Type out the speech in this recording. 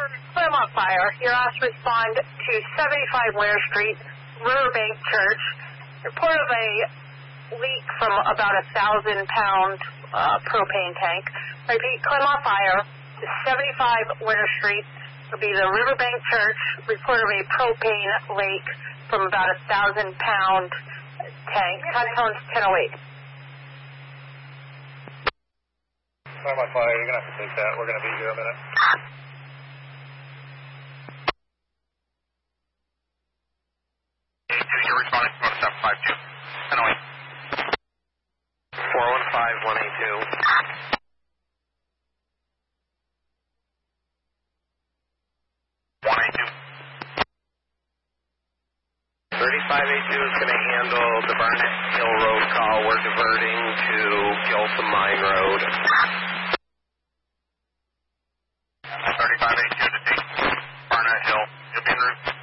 Claremont Fire. You're asked to respond to 75 Winter Street, Riverbank Church. Report of a leak from about 1,000-pound propane tank. Repeat, Claremont Fire, 75 Winter Street. Will be the Riverbank Church. Report of a propane leak from about 1,000-pound tank. Tone's 1008. Claremont Fire, you're going to have to take that. We're going to be here a minute. You're responding to 752. 1008. 415-182. 3582 is going to handle the Barnett Hill Road call. We're diverting to Gilson Mine Road. 3582 to take Barnett Hill. You'll be en route.